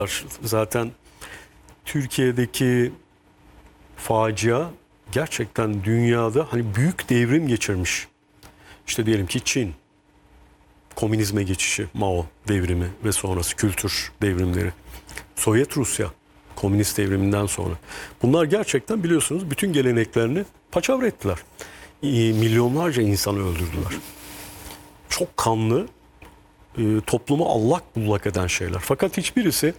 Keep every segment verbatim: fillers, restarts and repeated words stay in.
Zaten Türkiye'deki facia gerçekten dünyada hani büyük devrim geçirmiş. İşte diyelim ki Çin, komünizme geçişi, Mao devrimi ve sonrası kültür devrimleri. Sovyet Rusya, komünist devriminden sonra. Bunlar gerçekten biliyorsunuz bütün geleneklerini paçavra ettiler. Milyonlarca insanı öldürdüler. Çok kanlı, toplumu allak bullak eden şeyler. Fakat hiçbirisi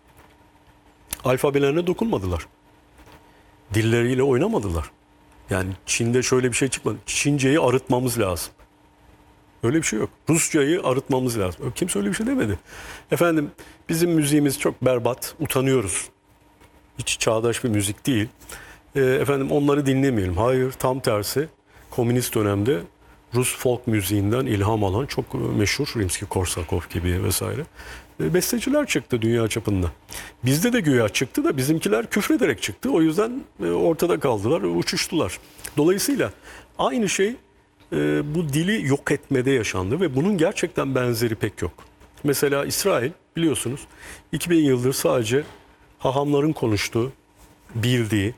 alfabelerine dokunmadılar. Dilleriyle oynamadılar. Yani Çin'de şöyle bir şey çıkmadı. Çinceyi arıtmamız lazım. Öyle bir şey yok. Rusçayı arıtmamız lazım. Kimse öyle bir şey demedi. Efendim bizim müziğimiz çok berbat. Utanıyoruz. Hiç çağdaş bir müzik değil. E, efendim onları dinlemeyelim. Hayır, tam tersi. Komünist dönemde Rus folk müziğinden ilham alan çok meşhur Rimski-Korsakov gibi vesaire besteciler çıktı dünya çapında. Bizde de güya çıktı da bizimkiler küfrederek çıktı. O yüzden ortada kaldılar, uçuştular. Dolayısıyla aynı şey bu dili yok etmede yaşandı ve bunun gerçekten benzeri pek yok. Mesela İsrail biliyorsunuz iki bin yıldır sadece hahamların konuştuğu, bildiği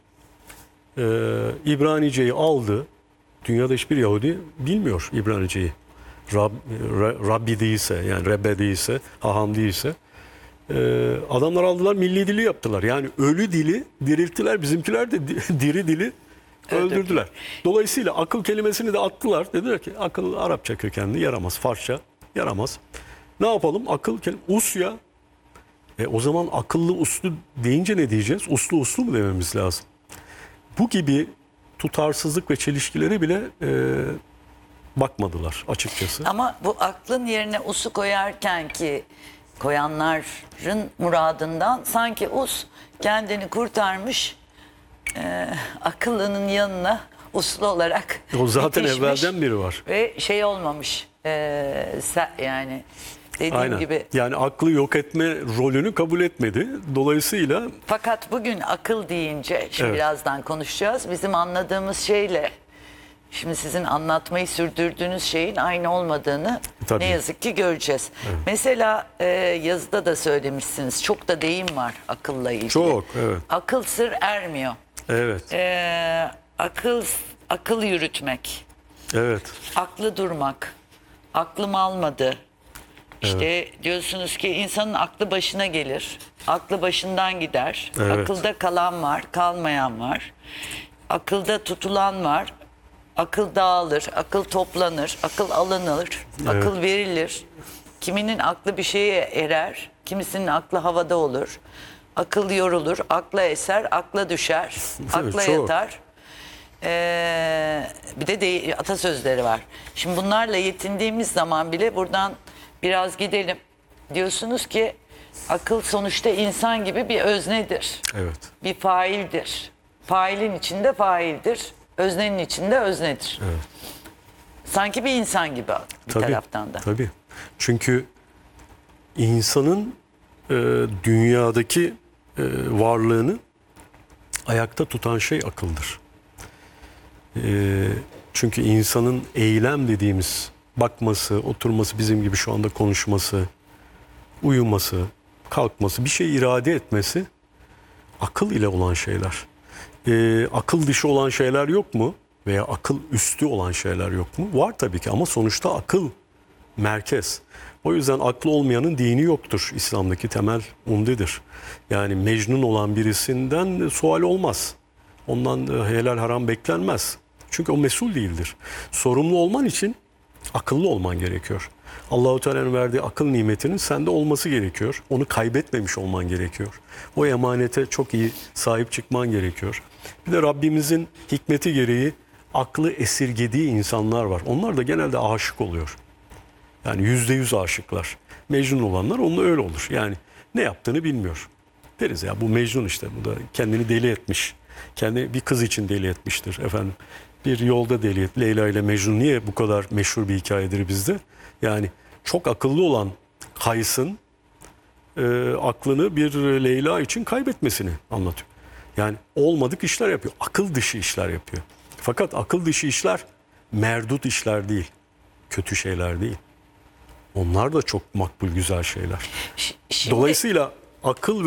İbranice'yi aldı. Dünyada hiçbir Yahudi bilmiyor İbranice'yi. Rab, Rabbi değilse, yani Rebbe değilse, haham değilse e, adamlar aldılar, milli dili yaptılar. Yani ölü dili dirilttiler, bizimkiler de diri dili öldürdüler. Dolayısıyla akıl kelimesini de attılar. Dediler ki akıl Arapça kökenli, yaramaz. Farsça yaramaz. Ne yapalım? Akıl kelimesi, usya. E, o zaman akıllı uslu deyince ne diyeceğiz? Uslu uslu mu dememiz lazım? Bu gibi tutarsızlık ve çelişkileri bile e, bakmadılar açıkçası. Ama bu aklın yerine usu koyarken ki koyanların muradından sanki us kendini kurtarmış, e, akıllının yanına uslu olarak o zaten yetişmiş evvelden biri var. Ve şey olmamış e, se, yani dediğim Aynen. gibi. Yani aklı yok etme rolünü kabul etmedi. Dolayısıyla Fakat bugün akıl deyince şimdi evet, birazdan konuşacağız. Bizim anladığımız şeyle şimdi sizin anlatmayı sürdürdüğünüz şeyin aynı olmadığını tabii, ne yazık ki göreceğiz. Evet. Mesela e, yazıda da söylemişsiniz. Çok da deyim var akılla ilgili. Çok, evet. Akıl sır ermiyor. Evet. E, akıl akıl yürütmek. Evet. Aklı durmak. Aklım almadı. İşte evet, diyorsunuz ki insanın aklı başına gelir. Aklı başından gider. Evet. Akılda kalan var, kalmayan var. Akılda tutulan var. Akıl dağılır, akıl toplanır, akıl alınır, evet, akıl verilir. Kiminin aklı bir şeye erer, kimisinin aklı havada olur. Akıl yorulur, akla eser, akla düşer, akla çok yatar. Ee, bir de, de atasözleri var. Şimdi bunlarla yetindiğimiz zaman bile buradan biraz gidelim. Diyorsunuz ki akıl sonuçta insan gibi bir öznedir. Evet. Bir faildir. Failin içinde faildir. Öznenin içinde öznedir. Evet. Sanki bir insan gibi bir tabii, taraftan da. Tabii. Çünkü insanın e, dünyadaki e, varlığını ayakta tutan şey akıldır. E, çünkü insanın eylem dediğimiz bakması, oturması, bizim gibi şu anda konuşması, uyuması, kalkması, bir şey irade etmesi akıl ile olan şeyler. Ee, akıl dışı olan şeyler yok mu? Veya akıl üstü olan şeyler yok mu? Var tabii ki ama sonuçta akıl merkez. O yüzden aklı olmayanın dini yoktur. İslam'daki temel umdedir. Yani mecnun olan birisinden sual olmaz. Ondan helal haram beklenmez. Çünkü o mesul değildir. Sorumlu olman için akıllı olman gerekiyor. Allah-u Teala'nın verdiği akıl nimetinin sende olması gerekiyor. Onu kaybetmemiş olman gerekiyor. O emanete çok iyi sahip çıkman gerekiyor. Bir de Rabbimizin hikmeti gereği aklı esirgediği insanlar var. Onlar da genelde aşık oluyor. Yani yüzde yüz aşıklar. Mecnun olanlar onunla öyle olur. Yani ne yaptığını bilmiyor. Deriz ya bu Mecnun işte. Bu da kendini deli etmiş. Kendi bir kız için deli etmiştir efendim. Bir yolda deli et. Leyla ile Mecnun niye bu kadar meşhur bir hikayedir bizde? Yani çok akıllı olan Kays'ın e, aklını bir Leyla için kaybetmesini anlatıyor. Yani olmadık işler yapıyor. Akıl dışı işler yapıyor. Fakat akıl dışı işler merdut işler değil. Kötü şeyler değil. Onlar da çok makbul güzel şeyler. Şimdi... Dolayısıyla akıl